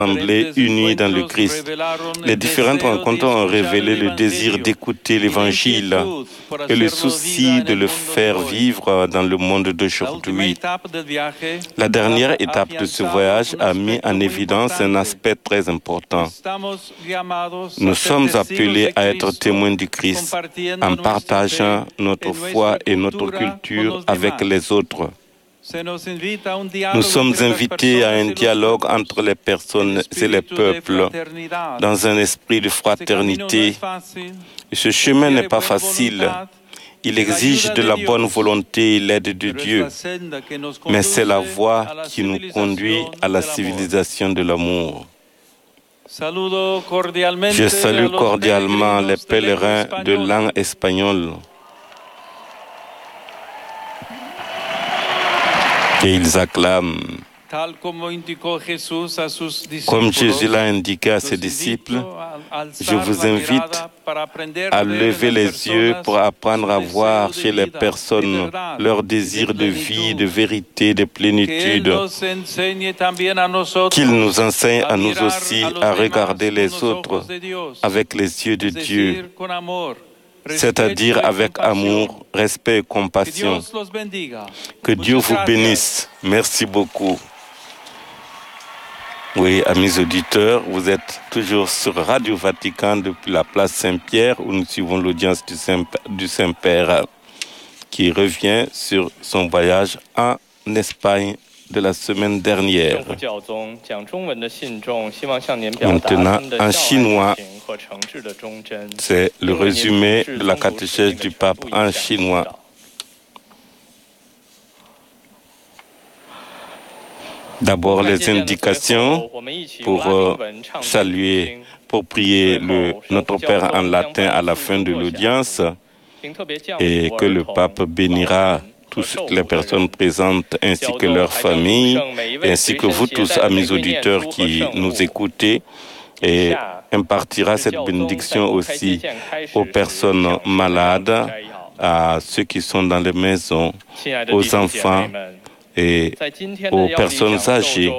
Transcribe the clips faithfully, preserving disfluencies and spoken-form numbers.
assemblée unie dans le Christ. Les différentes rencontres ont révélé le désir d'écouter l'Évangile et le souci de le faire vivre dans le monde d'aujourd'hui. La dernière étape de ce voyage a mis en évidence un aspect très important. Nous sommes appelés à être témoins du Christ en partageant notre foi et notre culture avec les autres. Nous sommes invités à un dialogue entre les personnes et les peuples dans un esprit de fraternité. Ce chemin n'est pas facile. Il exige de la bonne volonté et l'aide de Dieu. Mais c'est la voie qui nous conduit à la civilisation de l'amour. Je salue cordialement les pèlerins de langue espagnole. Et ils acclament. Comme Jésus l'a indiqué à ses disciples, je vous invite à lever les yeux pour apprendre à voir chez les personnes leur désir de vie, de vérité, de plénitude. Qu'il nous enseigne à nous aussi à regarder les autres avec les yeux de Dieu, c'est-à-dire avec amour, respect et compassion. Que Dieu vous bénisse. Merci beaucoup. Oui, amis auditeurs, vous êtes toujours sur Radio Vatican depuis la place Saint-Pierre où nous suivons l'audience du Saint- du Saint-Père qui revient sur son voyage en Espagne de la semaine dernière. Maintenant, en chinois, c'est le résumé de la catéchèse du pape en chinois. D'abord, les indications pour euh, saluer, pour prier le, notre Père en latin à la fin de l'audience et que le pape bénira toutes les personnes présentes ainsi que leurs familles, ainsi que vous tous, amis auditeurs qui nous écoutez, et impartira cette bénédiction aussi aux personnes malades, à ceux qui sont dans les maisons, aux enfants et aux personnes âgées.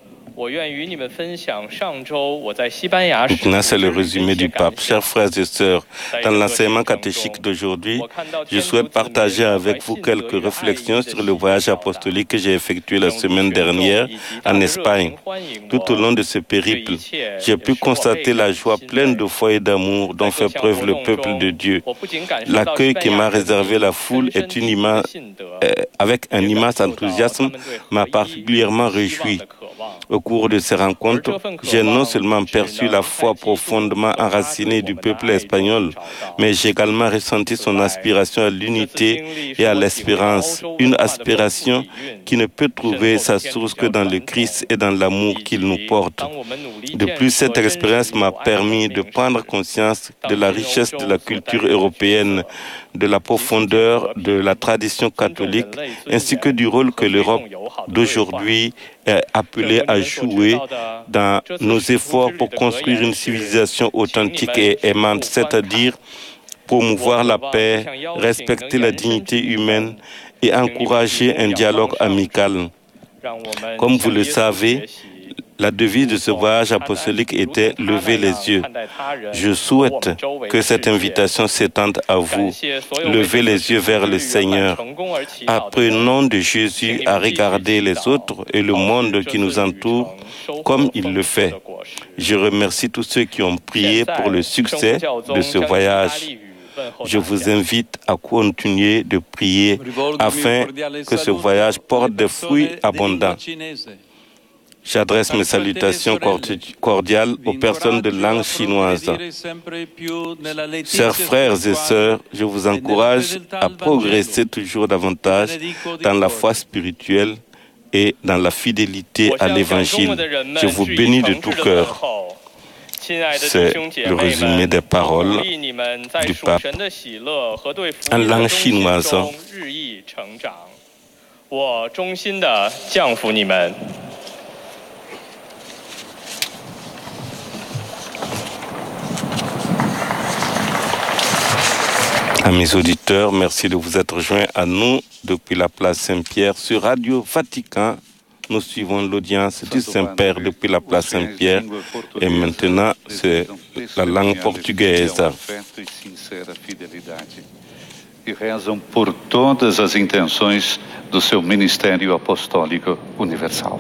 Maintenant, c'est le résumé du pape. Chers frères et sœurs, dans l'enseignement catéchique d'aujourd'hui, je souhaite partager avec vous quelques réflexions sur le voyage apostolique que j'ai effectué la semaine dernière en Espagne. Tout au long de ce périple, j'ai pu constater la joie pleine de foi et d'amour dont fait preuve le peuple de Dieu. L'accueil qui m'a réservé la foule est une immense, euh, avec un immense enthousiasme, m'a particulièrement réjoui. Au cours de ces rencontres, j'ai non seulement perçu la foi profondément enracinée du peuple espagnol, mais j'ai également ressenti son aspiration à l'unité et à l'espérance, une aspiration qui ne peut trouver sa source que dans le Christ et dans l'amour qu'il nous porte. De plus, cette expérience m'a permis de prendre conscience de la richesse de la culture européenne, de la profondeur de la tradition catholique, ainsi que du rôle que l'Europe d'aujourd'hui est appelée à jouer dans nos efforts pour construire une civilisation authentique et aimante, c'est-à-dire promouvoir la paix, respecter la dignité humaine et encourager un dialogue amical. Comme vous le savez, la devise de ce voyage apostolique était « Levez les yeux ». Je souhaite que cette invitation s'étende à vous. Levez les yeux vers le Seigneur. Apprenons de Jésus à regarder les autres et le monde qui nous entoure comme il le fait. Je remercie tous ceux qui ont prié pour le succès de ce voyage. Je vous invite à continuer de prier afin que ce voyage porte des fruits abondants. J'adresse mes salutations cordiales aux personnes de langue chinoise. Chers frères et sœurs, je vous encourage à progresser toujours davantage dans la foi spirituelle et dans la fidélité à l'Évangile. Je vous bénis de tout cœur. C'est le résumé des paroles du pape en langue chinoise. Amis auditeurs, merci de vous être joints à nous depuis la place Saint-Pierre sur Radio Vatican. nous suivons l'audience du Saint-Père depuis la place Saint-Pierre et maintenant c'est la langue portugaise. E rezam por todas as intenções do seu ministério apostólico universal.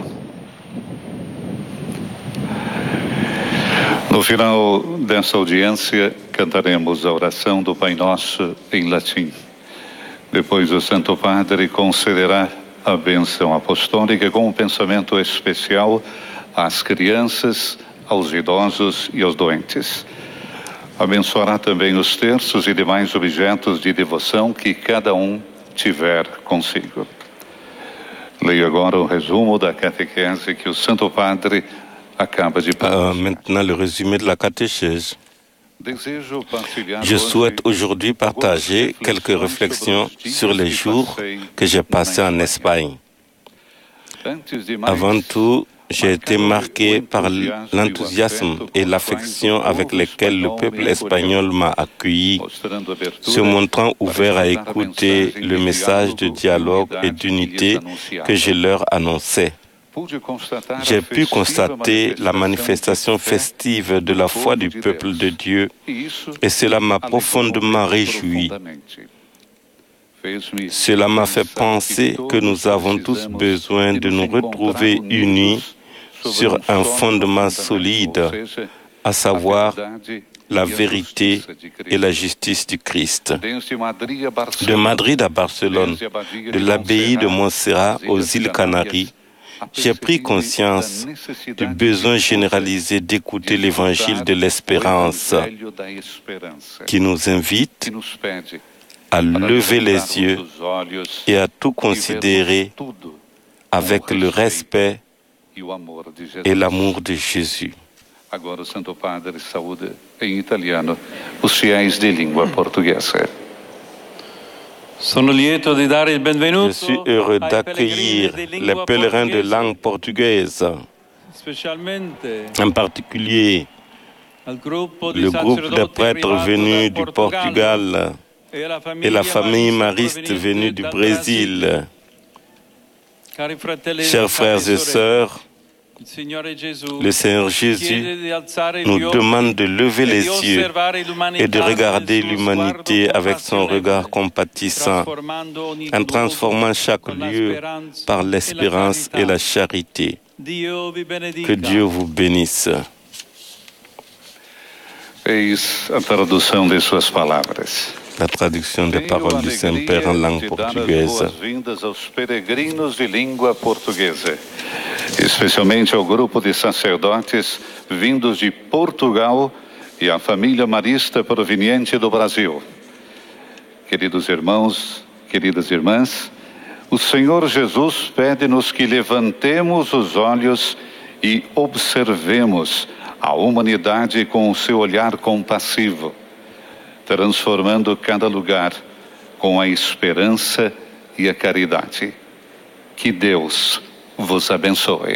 No final dessa audiência, cantaremos a oração do Pai Nosso em latim. Depois o Santo Padre concederá a bênção apostólica com um pensamento especial às crianças, aos idosos e aos doentes. Abençoará também os terços e demais objetos de devoção que cada um tiver consigo. Leio agora o resumo da catequese que o Santo Padre acaba de euh, Maintenant, le résumé de la catéchèse. Je souhaite aujourd'hui partager quelques réflexions sur les jours que j'ai passés en Espagne. Avant tout, j'ai été marqué par l'enthousiasme et l'affection avec lesquels le peuple espagnol m'a accueilli, se montrant ouvert à écouter le message de dialogue et d'unité que je leur annonçais. J'ai pu constater la manifestation festive de la foi du peuple de Dieu et cela m'a profondément réjoui. Cela m'a fait penser que nous avons tous besoin de nous retrouver unis sur un fondement solide, à savoir la vérité et la justice du Christ. De Madrid à Barcelone, de l'abbaye de Montserrat aux îles Canaries, j'ai pris conscience du besoin généralisé d'écouter l'évangile de l'espérance qui nous invite à lever les yeux et à tout considérer avec le respect et l'amour de Jésus. Agora o Santo Padre saúde em italiano os fiéis de língua portuguesa. Je suis heureux d'accueillir les pèlerins de langue portugaise, en particulier le groupe de prêtres venus du Portugal et la famille mariste venue du Brésil. Chers frères et sœurs, le Seigneur Jésus nous demande de lever les yeux et de regarder l'humanité avec son regard compatissant, en transformant chaque lieu par l'espérance et la charité. Que Dieu vous bénisse. Eis a tradução de suas palavras. La traduction des paroles du Saint-Père en langue portugaise. Boas-vindas aos peregrinos de língua portuguesa, especialmente ao grupo de sacerdotes vindos de Portugal e à família marista proveniente do Brasil. Queridos irmãos, queridas irmãs, o Senhor Jesus pede-nos que levantemos os olhos e observemos a humanidade com o seu olhar compassivo, transformando cada lugar com a esperança e a caridade. Que Deus vous abençoe.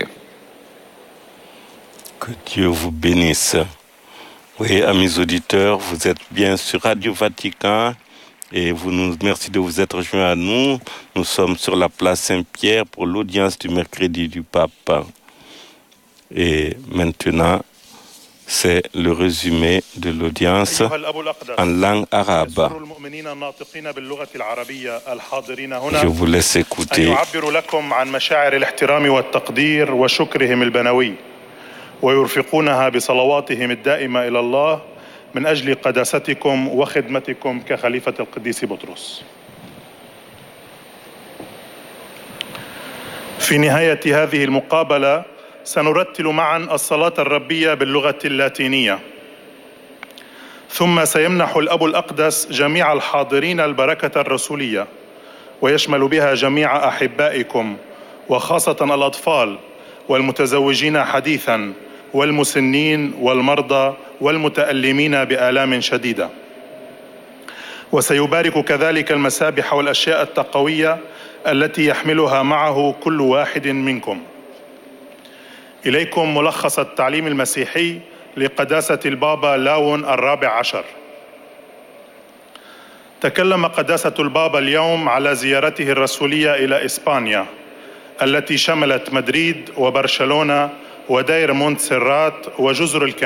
Que Dieu vous bénisse. Oui, amis auditeurs, vous êtes bien sur Radio Vatican et vous nous merci de vous être joints à nous. Nous sommes sur la place Saint-Pierre pour l'audience du mercredi du pape. Et maintenant, c'est le résumé de l'audience en langue arabe. Je vous laisse écouter. ويرفقونها بصلواتهم الدائمة إلى الله من أجل قداستكم وخدمتكم كخليفة القديس بطرس. في نهاية هذه المقابلة سنرتل معا الصلاة الربية باللغة اللاتينية، ثم سيمنح الأب الأقدس جميع الحاضرين البركة الرسولية، ويشمل بها جميع أحبائكم وخاصة الأطفال والمتزوجين حديثاً والمسنين والمرضى والمتألمين بآلام شديدة. وسيبارك كذلك المسابح والأشياء التقوية التي يحملها معه كل واحد منكم. إليكم ملخص التعليم المسيحي لقداسة البابا لاون الرابع عشر. تكلم قداسة البابا اليوم على زيارته الرسولية إلى إسبانيا التي شملت مدريد وبرشلونة ودير مونتسيرات وجزر الكاميرون.